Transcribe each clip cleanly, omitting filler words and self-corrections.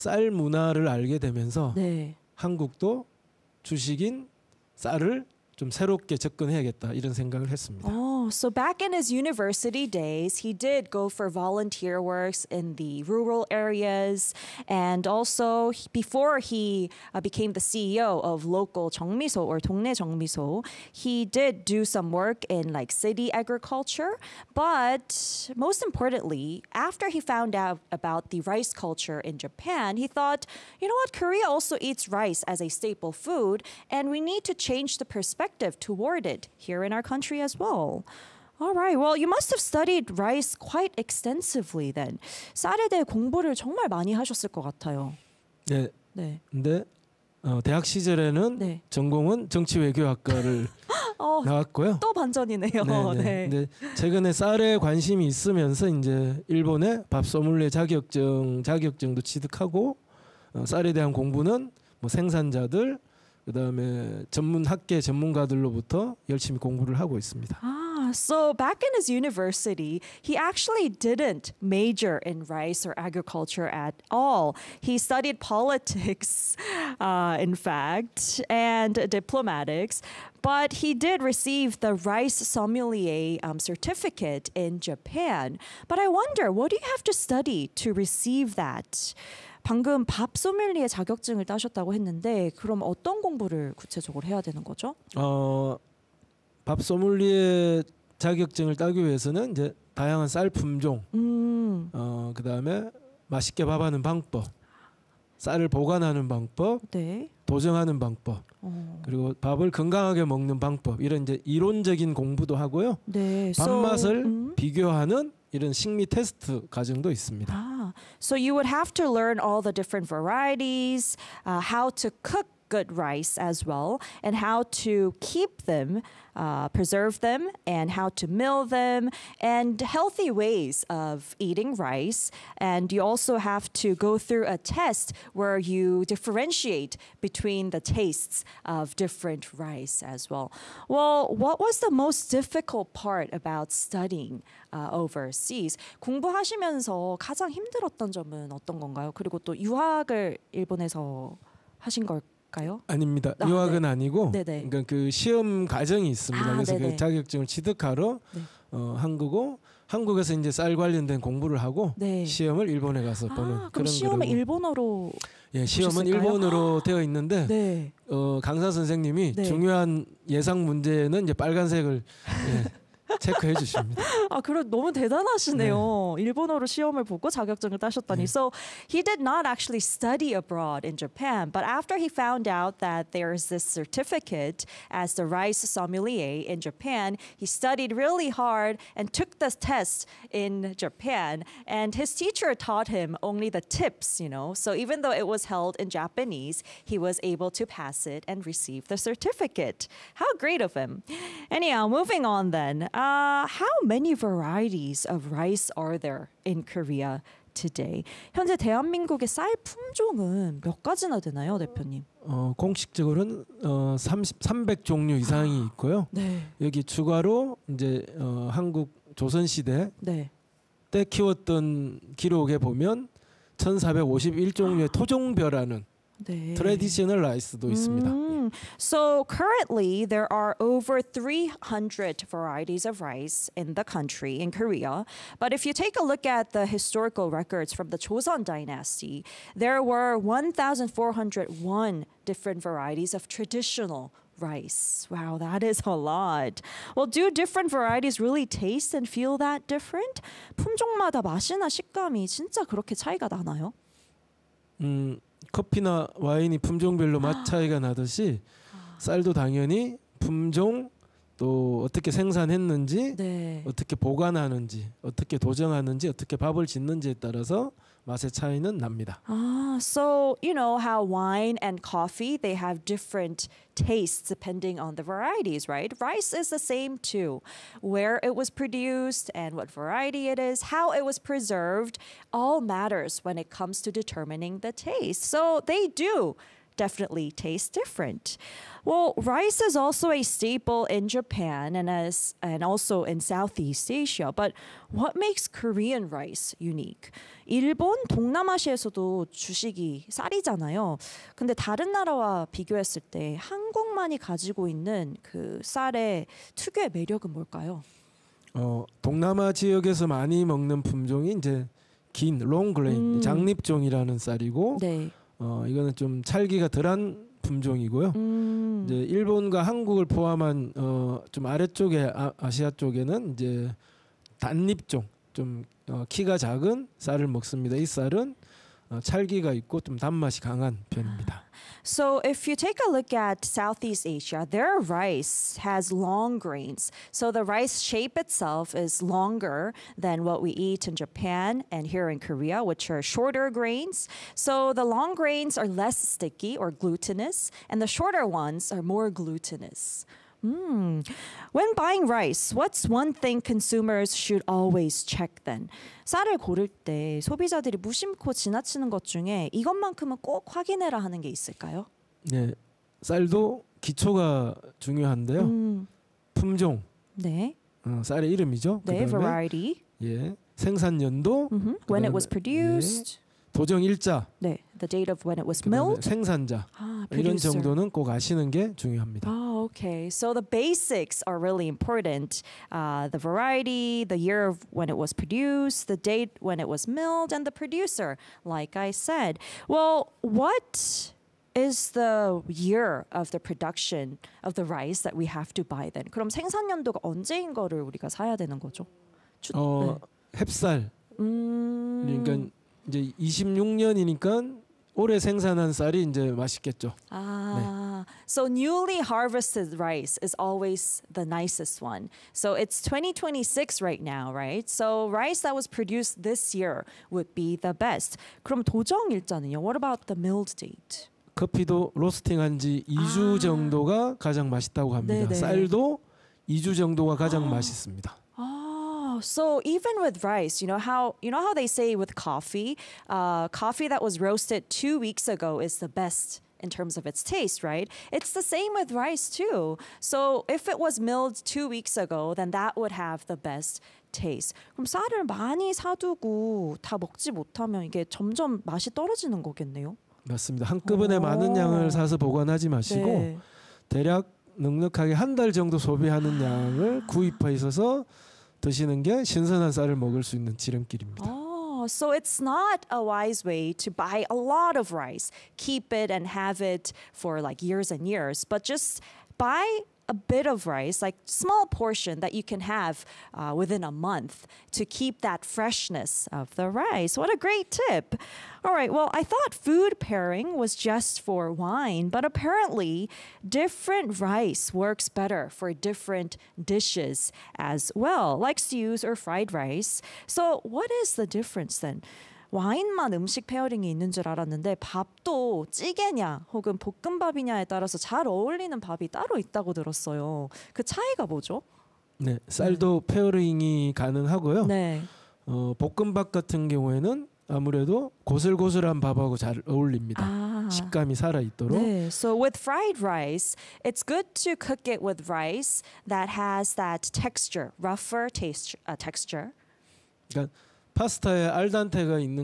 쌀 문화를 알게 되면서 네. 한국도 주식인 쌀을 좀 새롭게 접근해야겠다 이런 생각을 했습니다. Oh, so back in his university days, he did go for volunteer works in the rural areas. And also, before he became the CEO of local 정미소 or 동네 정미소, he did do some work in like city agriculture. But most importantly, after he found out about the rice culture in Japan, he thought, you know what, Korea also eats rice as a staple food, and we need to change the perspective toward it here in our country as well. All right. Well, you must have studied rice quite extensively then. 쌀에 대해 공부를 정말 많이 하셨을 것 같아요. 네. 네. 근데 대학 시절에는 네. 전공은 정치외교학과를 나왔고요. 또 반전이네요. 네. 네. 근데 최근에 쌀에 관심이 있으면서 이제 일본의 밥 소믈리에 자격증도 취득하고 쌀에 대한 공부는 뭐 생산자들 그다음에 학계 전문가들로부터 열심히 공부를 하고 있습니다. So back in his university, he actually didn't major in rice or agriculture at all. He studied politics, in fact, and diplomatics. But he did receive the rice sommelier certificate in Japan. But I wonder, what do you have to study to receive that? 방금 밥 소믈리에 자격증을 따셨다고 했는데 그럼 어떤 공부를 구체적으로 해야 되는 거죠? 밥 소믈리에 자격증을 따기 위해서는 이제 다양한 쌀 품종, 그다음에 맛있게 밥하는 방법, 쌀을 보관하는 방법, 네. 도정하는 방법, 그리고 밥을 건강하게 먹는 방법 이런 이제 이론적인 공부도 하고요. 네. 밥맛을 비교하는 이런 식미 테스트 과정도 있습니다. So you would have to learn all the different varieties, how to cook good rice as well, and how to keep them, preserve them, and how to mill them, and healthy ways of eating rice. And you also have to go through a test where you differentiate between the tastes of different rice as well. Well, what was the most difficult part about studying overseas? 공부하시면서 가장 힘들었던 점은 어떤 건가요? 그리고 또 유학을 일본에서 하신 걸까요? 아닙니다. 유학은 네. 아니고 네네. 그러니까 그 시험 과정이 있습니다. 그래서 네네. 그 자격증을 취득하러 네. 한국에서 이제 쌀 관련된 공부를 하고 네. 시험을 일본에 가서 보는 그럼 그런 시험은 거고. 일본어로 예, 시험은 보셨을까요? 일본어로 되어 있는데 네. 강사 선생님이 네. 중요한 예상 문제는 이제 빨간색을 체크해 주십니다. 그래 너무 대단하시네요. 일본어로 시험을 보고 자격증을 따셨다니. So he did not actually study abroad in Japan, but after he found out that there's this certificate as the rice sommelier in Japan, he studied really hard and took the test in Japan. And his teacher taught him only the tips, So even though it was held in Japanese, he was able to pass it and receive the certificate. How great of him. Anyhow, moving on then. How many varieties of rice are there in Korea today? 현재 대한민국의 쌀 품종은 몇 가지나 되나요, 대표님? 공식적으로는 300종류 이상이 있고요. 네. 여기 추가로 이제 한국 조선 시대 네. 때 키웠던 기록에 보면 1451종류의 토종벼라는 네. 트레디셔널 라이스도 있습니다. So currently there are over 300 varieties of rice in the country, in Korea. But if you take a look at the historical records from the Joseon dynasty, there were 1,401 different varieties of traditional rice. Wow, that is a lot. Well, do different varieties really taste and feel that different? 품종마다 맛이나 식감이 진짜 그렇게 차이가 나나요? 커피나 와인이 품종별로 맛 차이가 나듯이 쌀도 당연히 품종 또 어떻게 생산했는지 네. 어떻게 보관하는지 어떻게 도정하는지 어떻게 밥을 짓는지에 따라서 맛의 차이는 납니다. So you know how wine and coffee, they have different tastes depending on the varieties, right? Rice is the same too. Where it was produced and what variety it is, how it was preserved, all matters when it comes to determining the taste. So they do definitely taste different. Well, rice is also a staple in Japan and also in Southeast Asia. But what makes Korean rice unique? 일본, 동남아시아에서도 주식이 쌀이잖아요. 근데 다른 나라와 비교했을 때 한국만이 가지고 있는 그 쌀의 특유의 매력은 뭘까요? 동남아 지역에서 많이 먹는 품종이 이제 긴 롱그레인 장립종이라는 쌀이고 네. 이거는 좀 찰기가 덜한 품종이고요. 이제 일본과 한국을 포함한 좀 아래쪽에 아시아 쪽에는 이제 단립종 좀 키가 작은 쌀을 먹습니다. 이 쌀은 찰기가 있고 좀 단맛이 강한 편입니다. So if you take a look at Southeast Asia, their rice has long grains. So the rice shape itself is longer than what we eat in Japan and here in Korea, which are shorter grains. So the long grains are less sticky or glutinous, and the shorter ones are more glutinous. When buying rice, what's one thing consumers should always check then? 쌀을 고를 때 소비자들이 무심코 지나치는 것 중에 이것만큼은 꼭 확인해라 하는 게 있을까요? 네, 쌀도 기초가 중요한데요. 품종, 네, 쌀의 이름이죠. 네, 그다음에 variety. 예, 생산 연도, When it was 그다음에, produced. 예, 도정 일자, 네, the date of when it was 그다음에 milled. 생산자 이런 producer. 정도는 꼭 아시는 게 중요합니다. Oh, okay. So the basics are really important. The variety, the year of when it was produced, the date when it was milled, and the producer, like I said. Well, what is the year of the production of the rice that we have to buy then? 그럼 생산 연도가 언제인 거를 우리가 사야 되는 거죠? 햅쌀. 그러니까 이제 26년이니까 올해 생산한 쌀이 이제 맛있겠죠. So newly harvested rice is always the nicest one. So it's 2026 right now, right? So rice that was produced this year would be the best. 그럼 도정 일자는요? What about the milled date? 커피도 로스팅한 지 2주 정도가 가장 맛있다고 합니다. 네네. 쌀도 2주 정도가 가장 맛있습니다. So even with rice, you know how they say with coffee, coffee that was roasted 2 weeks ago is the best in terms of its taste, right? It's the same with rice too. So if it was milled 2 weeks ago, then that would have the best taste. 그럼 쌀을 많이 사두고 다 먹지 못하면 이게 점점 맛이 떨어지는 거겠네요. 맞습니다. 한꺼번에 많은 양을 사서 보관하지 마시고 네. 대략 넉넉하게 한 달 정도 소비하는 양을 구입해 있어서 드시는 게 신선한 쌀을 먹을 수 있는 지름길입니다. So it's not a wise way to buy a lot of rice, keep it and have it for like years and years, but just buy a bit of rice, like small portion that you can have within a month to keep that freshness of the rice. What a great tip. All right, well, I thought food pairing was just for wine, but apparently different rice works better for different dishes as well, like stews or fried rice. So what is the difference then? 와인만 음식 페어링이 있는 줄 알았는데 밥도 찌개냐 혹은 볶음밥이냐에 따라서 잘 어울리는 밥이 따로 있다고 들었어요. 그 차이가 뭐죠? 네, 쌀도 페어링이 가능하고요. 네. 볶음밥 같은 경우에는 아무래도 고슬고슬한 밥하고 잘 어울립니다. 식감이 살아 있도록. 네. So with fried rice, it's good to cook it with rice that has that texture, rougher texture. 그러니까 파스타에 알단테가 있는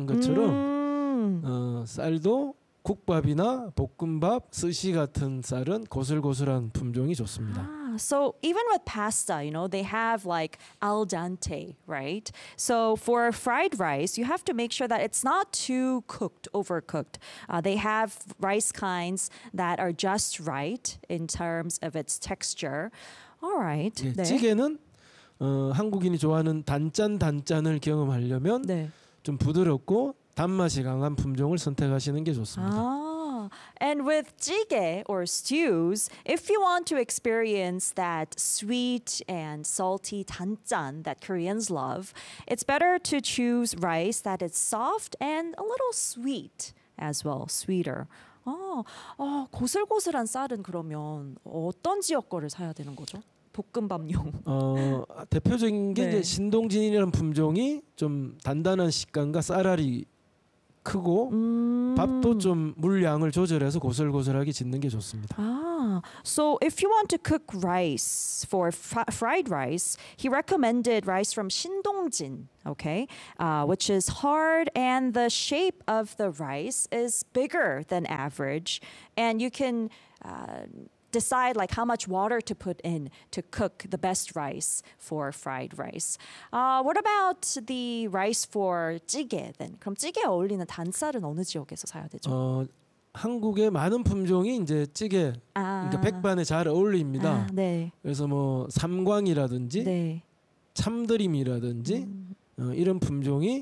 것처럼 쌀도 국밥이나 볶음밥, 스시 같은 쌀은 고슬고슬한 품종이 좋습니다. So even with pasta, they have like al dente, right? So for fried rice, you have to make sure that it's not too cooked, overcooked. They have rice kinds that are just right in terms of its texture. All right. 예, 네. 찌개는 한국인이 좋아하는 단짠을 경험하려면 네. 좀 부드럽고 단맛이 강한 품종을 선택하시는 게 좋습니다. And with jjigae or stews, if you want to experience that sweet and salty 단짠 that Koreans love, it's better to choose rice that is soft and a little sweet as well, sweeter. 고슬고슬한 쌀은 그러면 어떤 지역 거를 사야 되는 거죠? 볶음밥용. 대표적인 게 네. 이제 신동진이라는 품종이 좀 단단한 식감과 쌀알이 크고 밥도 좀 물량을 조절해서 고슬고슬하게 짓는 게 좋습니다. So if you want to cook rice for fried rice, he recommended rice from Shindongjin, okay, which is hard and the shape of the rice is bigger than average, and you can decide like how much water to put in to cook the best rice for fried rice. What about the rice for 찌개 then? 그럼 찌개에 어울리는 단쌀은 어느 지역에서 사야 되죠? 한국의 많은 품종이 이제 찌개 그러니까 백반에 잘 어울립니다. 네. 그래서 뭐 삼광이라든지 네. 참드림이라든지 이런 품종이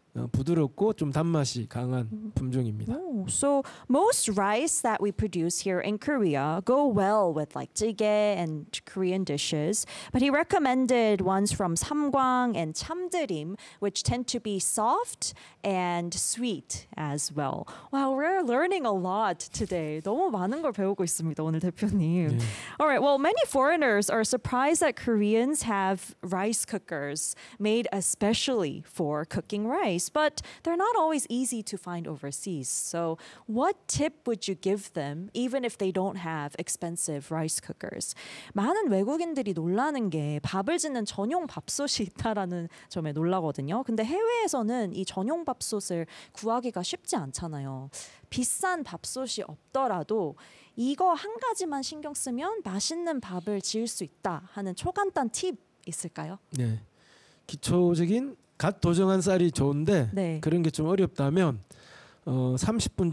부드럽고 좀 단맛이 강한 품종입니다. So most rice that we produce here in Korea go well with like jjigae and Korean dishes, but he recommended ones from samgwang and chamderim, which tend to be soft and sweet as well. Wow, we're learning a lot today. 너무 많은 걸 배우고 있습니다, 오늘 대표님. 네. All right, well, many foreigners are surprised that Koreans have rice cookers made especially for cooking rice. But they're not always easy to find overseas. So what tip would you give them even if they don't have expensive rice cookers? 많은 외국인들이 놀라는 게 밥을 짓는 전용 밥솥이 있다라는 점에 놀라거든요. 근데 해외에서는 이 전용 밥솥을 구하기가 쉽지 않잖아요. 비싼 밥솥이 없더라도 이거 한 가지만 신경 쓰면 맛있는 밥을 지을 수 있다 하는 초간단 팁 있을까요? 네. 기초적인 갓 도정한 쌀이 좋은데 네. 그런 게 좀 어렵다면 30분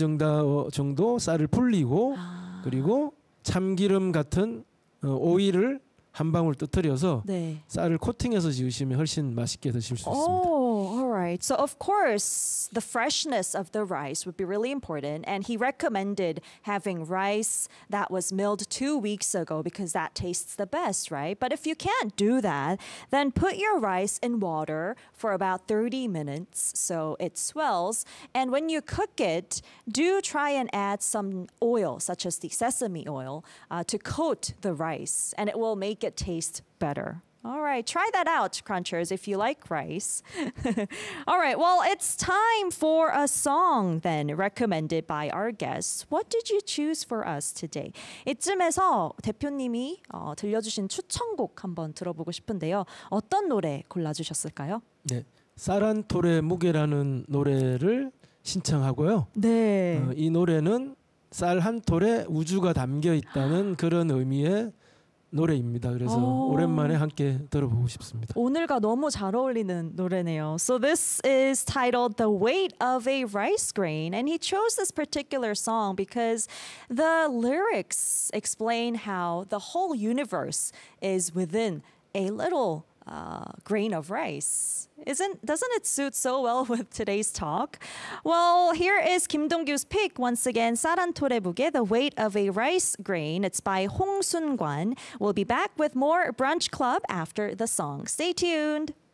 정도 쌀을 불리고 그리고 참기름 같은 오일을 한 방울 뜨뜨려서 네. 쌀을 코팅해서 지으시면 훨씬 맛있게 드실 수 있습니다. Oh, all right. So of course, the freshness of the rice would be really important, and he recommended having rice that was milled 2 weeks ago because that tastes the best, right? But if you can't do that, then put your rice in water for about 30 minutes so it swells, and when you cook it, do try and add some oil, such as the sesame oil, to coat the rice, and it will make it taste better. All right, try that out, Crunchers, if you like rice. All right, well, it's time for a song then recommended by our guests. What did you choose for us today? 이쯤에서 대표님이 들려주신 추천곡 한번 들어보고 싶은데요. 어떤 노래 골라주셨을까요? 네, 쌀 한 톨의 무게라는 노래를 신청하고요. 네. 이 노래는 쌀 한 톨에 우주가 담겨 있다는 그런 의미의 노래입니다. 그래서 오랜만에 함께 들어보고 싶습니다. 오늘과 너무 잘 어울리는 노래네요. So this is titled The Weight of a Rice Grain, and he chose this particular song because the lyrics explain how the whole universe is within a little grain of rice. Doesn't it suit so well with today's talk? Well, here is Kim Dong-gyu's pick once again. 쌀 한 톨의 무게, The Weight of a Rice Grain. It's by Hong Sun-kwan. We'll be back with more Brunch Club after the song. Stay tuned.